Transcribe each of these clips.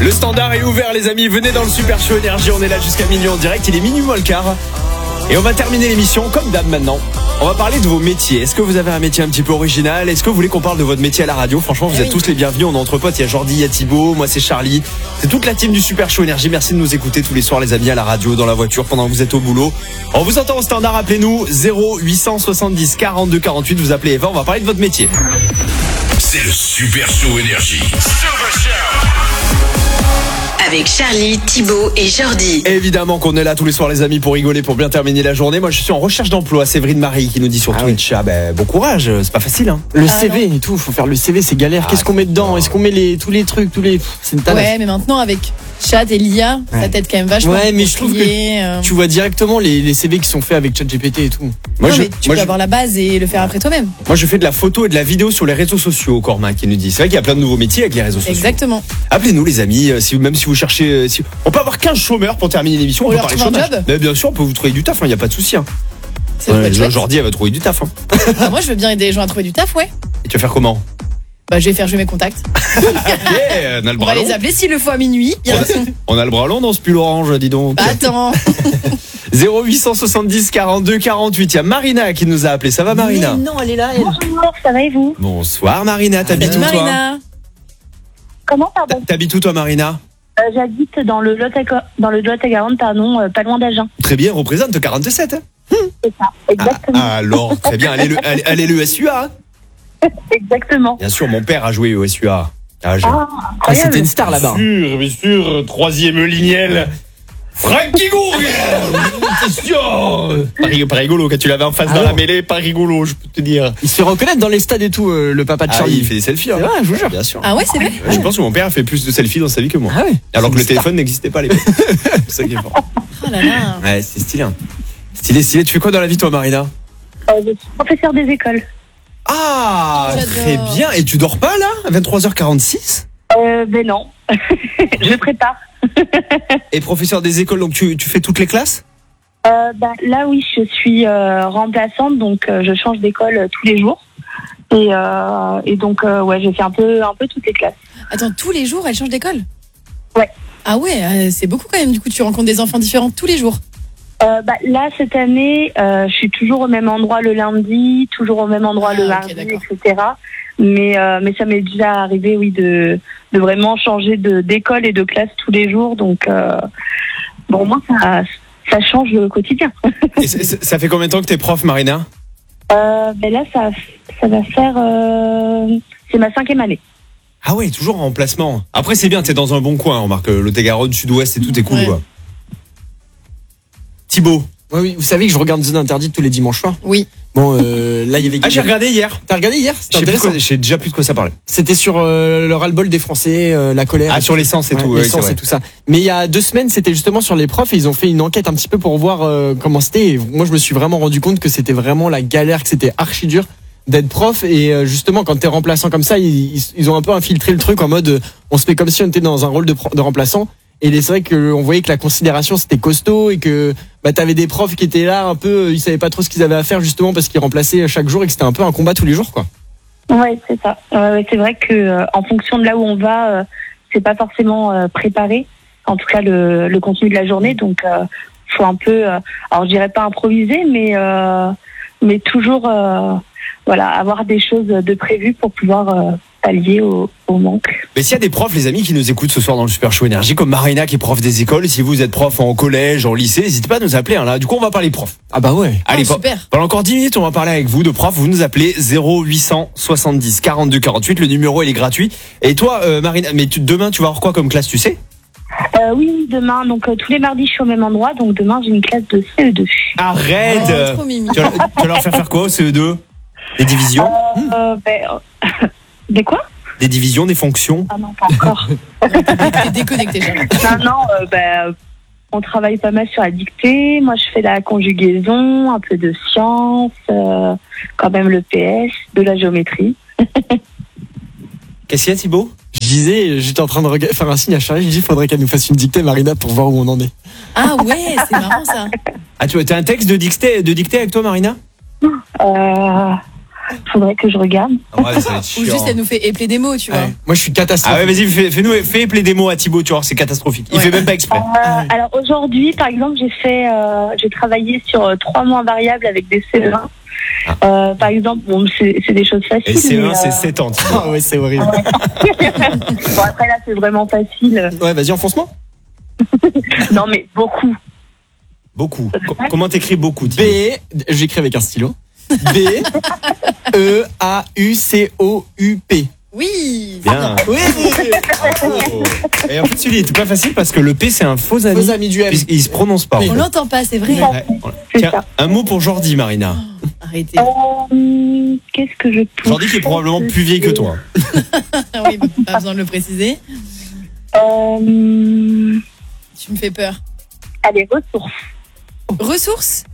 Le standard est ouvert les amis, venez dans le Super Show Énergie, on est là jusqu'à minuit en direct, il est minuit moins le quart. Et on va terminer l'émission comme d'hab maintenant. On va parler de vos métiers. Est-ce que vous avez un métier un petit peu original? Est-ce que vous voulez qu'on parle de votre métier à la radio? Franchement, vous êtes tous les bienvenus. On est entre potes. Il y a Jordi, il y a Thibaut, moi c'est Charlie. C'est toute la team du Super Show Énergie. Merci de nous écouter tous les soirs les amis à la radio, dans la voiture, pendant que vous êtes au boulot. On vous entend au standard. Appelez-nous 0870 42 48. Vous appelez Eva. On va parler de votre métier. C'est le Super Show Énergie. Avec Charlie, Thibaut et Jordi. Évidemment qu'on est là tous les soirs les amis pour rigoler, pour bien terminer la journée. Moi je suis en recherche d'emploi. Séverine Marie qui nous dit sur Twitch. Ah bon courage, c'est pas facile hein. Le CV et tout, faut faire le CV, c'est galère. Qu'est-ce qu'on met dedans? Est-ce qu'on met tous les trucs, c'est une tannée. Ouais, mais maintenant avec Chat et l'IA, ça t'aide quand même vachement. Ouais, mais je trouve que tu vois directement les CV qui sont faits avec ChatGPT et tout. Mais tu peux avoir la base et le faire après toi-même. Moi je fais de la photo et de la vidéo sur les réseaux sociaux, Cormac qui nous dit. C'est vrai qu'il y a plein de nouveaux métiers avec les réseaux sociaux. Exactement. Appelez-nous les amis, même si vous cherchez... On peut avoir 15 chômeurs pour terminer l'émission, on peut parler chômage. Mais bien sûr, on peut vous trouver du taf, il n'y a pas de souci. Hein. Jordi, elle va trouver du taf. Hein. Moi je veux bien aider les gens à trouver du taf, ouais. Et tu vas faire comment? Je vais faire jouer mes contacts. On va les appeler s'il le faut à minuit. On a le bras long dans ce pull orange, dis donc. Attends. 0870 42 48. Il y a Marina qui nous a appelé. Ça va Marina? Mais non, elle est là. Bonjour, ça va et vous? Bonsoir Marina, t'habites où toi? Marina. Comment, pardon? T'habites où toi Marina? J'habite dans le Lot-et-Garonne, pardon, pas loin d'Agen. Très bien, représente 47. C'est ça, exactement. Alors, très bien, allez le SUA. Exactement. Bien sûr, mon père a joué au SUA. C'était une star là-bas. Bien sûr, troisième lignel. Frankie Gourguel. Pas rigolo quand tu l'avais en face dans la mêlée, pas rigolo, je peux te dire. Il se fait reconnaître dans les stades et tout, le papa de Charlie. Il fait des selfies. Hein. Ouais, je vous jure. Bien sûr. Ah ouais, c'est vrai. Je pense que mon père a fait plus de selfies dans sa vie que moi. Ah ouais. Alors que le téléphone n'existait pas à l'époque. C'est ça qui est fort. Oh là là. Ouais, c'est stylé. Hein. Stylé. Tu fais quoi dans la vie toi Marina? Je suis professeur des écoles. Ah, J'adore. très bien. Et tu dors pas là à 23h46? Ben non, je prépare. Et professeur des écoles, donc tu fais toutes les classes? Là oui, je suis remplaçante, donc je change d'école tous les jours. Et donc j'ai fait un peu toutes les classes. Attends, tous les jours, elle change d'école? Ouais. Ah ouais, c'est beaucoup quand même. Du coup, tu rencontres des enfants différents tous les jours. Là, cette année, je suis toujours au même endroit le lundi, toujours au même endroit le mardi, etc. Mais ça m'est déjà arrivé, oui, de vraiment changer d'école et de classe tous les jours. Donc, moi, ça change le quotidien. Et ça fait combien de temps que t'es prof, Marina? Là, ça va faire... c'est ma 5e année. Ah ouais, toujours en remplacement. Après, c'est bien, t'es dans un bon coin. On remarque le Lot-et-Garonne, Sud-Ouest et tout est cool, Ouais. quoi. Thibaut. Oui, vous savez que je regarde Zone Interdite tous les dimanches soirs. Oui. Bon, là, il y avait... J'ai regardé hier. T'as regardé hier? Je sais déjà plus de quoi ça parlait. C'était sur le ras-le-bol des Français, la colère. Ah, sur l'essence et tout. L'essence et tout ça. Mais il y a 2 semaines, c'était justement sur les profs et ils ont fait une enquête un petit peu pour voir comment c'était. Et moi, je me suis vraiment rendu compte que c'était vraiment la galère, que c'était archi dur d'être prof. Et justement, quand t'es remplaçant comme ça, ils ont un peu infiltré le truc en mode on se fait comme si on était dans un rôle de remplaçant. Et c'est vrai qu'on voyait que la considération c'était costaud et que t'avais des profs qui étaient là un peu, ils savaient pas trop ce qu'ils avaient à faire justement parce qu'ils remplaçaient chaque jour et que c'était un peu un combat tous les jours quoi. Ouais, c'est ça. C'est vrai que en fonction de là où on va, c'est pas forcément préparé. En tout cas, le contenu de la journée, donc faut un peu, alors je dirais pas improviser, mais toujours, avoir des choses de prévues pour pouvoir pallier au manque. Mais s'il y a des profs, les amis, qui nous écoutent ce soir dans le Super Show Énergie, comme Marina qui est prof des écoles, si vous êtes prof en collège, en lycée, n'hésitez pas à nous appeler. Hein, là, du coup, on va parler prof. Ah bah ouais. Allez, super. pendant encore 10 minutes, on va parler avec vous de prof. Vous nous appelez 0870 42 48. Le numéro, il est gratuit. Et toi, Marina, mais demain, tu vas avoir quoi comme classe, tu sais? Oui, demain, donc tous les mardis, je suis au même endroit. Donc demain, j'ai une classe de CE2. Arrête. Trop mimi. Tu vas leur faire quoi au CE2? Des divisions? Des quoi? Des divisions, des fonctions? Ah non, pas encore. T'es déconnecté, jamais. On travaille pas mal sur la dictée. Moi, je fais la conjugaison, un peu de sciences, quand même le PS, de la géométrie. Qu'est-ce qu'il y a, Thibaut? Je disais, j'étais en train de faire un signe à Charlie, je dis faudrait qu'elle nous fasse une dictée Marina pour voir où on en est. Ah ouais, c'est marrant ça. Ah, tu as un texte de dictée avec toi, Marina? Faudrait que je regarde. Ouais, ça va être Ou chiant. juste, elle nous fait épeler des mots, tu vois. Ouais. Moi, je suis catastrophique. Ah ouais, vas-y, fais épeler des mots à Thibaut, tu vois, c'est catastrophique. Il Ouais. fait même pas exprès. Alors aujourd'hui, par exemple, j'ai travaillé sur 3 mois variables avec des CE1. Par exemple, bon, c'est des choses faciles. Et C1, mais, c'est 7 ans, Thibaut. Ah ouais, c'est horrible. Bon, après là, c'est vraiment facile. Ouais, vas-y, enfonce-moi. Non, mais beaucoup. Beaucoup. Comment t'écris beaucoup, B, Thibaut? j'écris avec un stylo. B, E, A, U, C, O, U, P. Oui. Bien. Oui. Oh. Et en fait, celui-là, il était pas facile parce que le P, c'est un faux ami. Vos amis du M. Puisqu'il se prononce pas. en On fait. l'entend pas, c'est vrai. Ouais. C'est Tiens, ça. un mot pour Jordi, Marina. Arrêtez. Qu'est-ce que je peux Jordi qui est probablement plus vieille que toi. Oui, pas besoin de le préciser. Tu me fais peur. Allez, ressources. Ressources.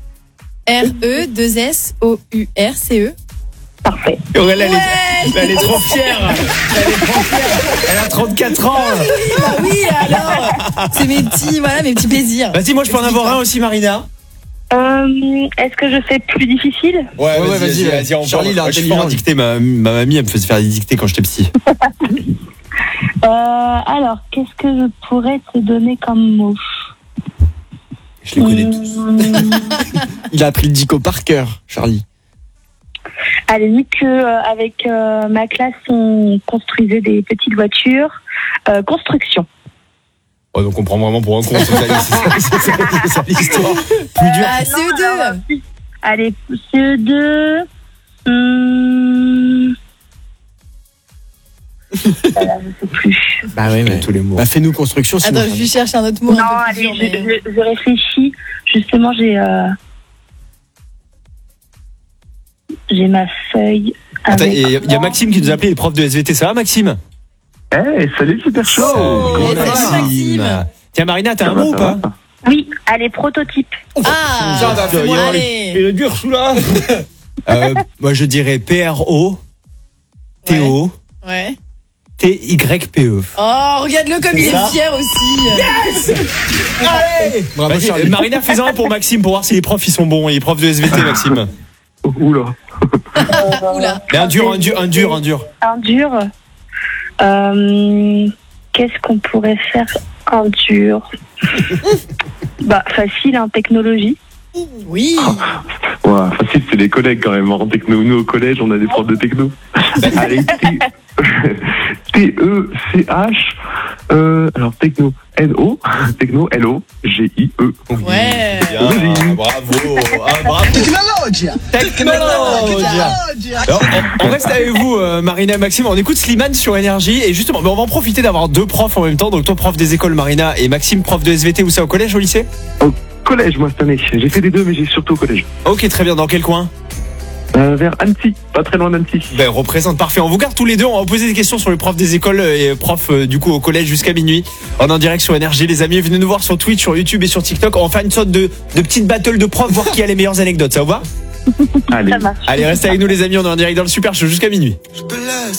R-E-2-S-O-U-R-C-E. Parfait. Elle est trop fière. Elle a 34 ans. Bah oui, alors. C'est mes petits plaisirs. Vas-y, moi je peux en avoir un aussi, Marina. Est-ce que je fais plus difficile? Ouais, vas-y. on Charlie, il est je suis fort en intelligent, dictée. Ma mamie, elle me faisait faire des dictées quand j'étais petit. Alors, qu'est-ce que je pourrais te donner comme mot? Je les connais tous. Il a appris le dico par cœur, Charlie. Allez, vu que avec ma classe, on construisait des petites voitures. Construction. Oh, donc on prend vraiment pour un con. C'est ça l'histoire. Plus dur. Ah, CE2. Allez, CE2. Je sais plus. Bah ouais, mais tous les mots. bah fais-nous construction. Sinon, Attends, je lui cherche un autre mot. Non, un peu plus allez, dur, mais- je réfléchis. Justement, j'ai ma feuille. Attends, avec- il y a Maxime qui nous a appelé, le prof de SVT. Ça va, Maxime? Salut Super Show. Oh, salut, Maxime. Tiens, Marina, t'as un mot ou pas? Oui, allez, prototype. Ah, Ça va, fais-moi allez. est dur celui-là. Moi, je dirais P-R-O-T-O. Ouais. T-Y-P-E. Oh, regarde-le comme il ça est fier aussi. Allez! Bravo, Vas-y, Charlie. Marina, fais-en un pour Maxime pour voir si les profs ils sont bons. Il est prof de SVT, Maxime. Oula. Oula. Mais un dur. Un dur. Qu'est-ce qu'on pourrait faire un dur? Bah, facile, hein, technologie. Oui. Ouais, facile, c'est les collègues quand même. En techno, nous au collège, on a des profs de techno. Allez, T-E-C-H. Alors, techno. N-O. Techno, L-O-G-I-E. Ouais. Bien, bravo. Bravo. Technologia. Alors, on reste avec vous, Marina et Maxime. On écoute Slimane sur Énergie. Et justement, on va en profiter d'avoir deux profs en même temps. Donc, toi, prof des écoles, Marina, et Maxime, prof de SVT. Où ça, au collège, au lycée? Au collège, moi, cette année. J'ai fait des deux, mais j'ai surtout au collège. Ok, très bien. Dans quel coin? Vers Annecy, pas très loin d'Annecy. Ben, représente parfait. On vous garde tous les deux. On va poser des questions sur les profs des écoles et profs du coup au collège jusqu'à minuit. On est en direct sur Énergie, les amis. Venez nous voir sur Twitch, sur YouTube et sur TikTok. On va faire une sorte de petite battle de profs, voir qui a les meilleures anecdotes. Ça vous va? Allez. Ça marche. Allez, restez avec nous, les amis. On est en direct dans le Super Show jusqu'à minuit. Je te laisse